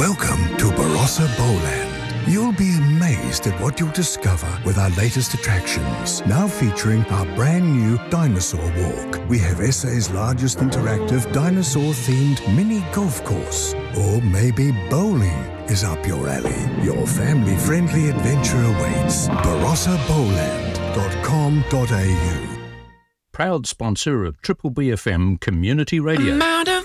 Welcome to Barossa Bowland. You'll be amazed at what you'll discover with our latest attractions. Now featuring our brand new Dinosaur Walk. We have SA's largest interactive dinosaur-themed mini golf course. Or maybe bowling is up your alley. Your family-friendly adventure awaits. BarossaBowland.com.au. Proud sponsor of Triple BFM Community Radio.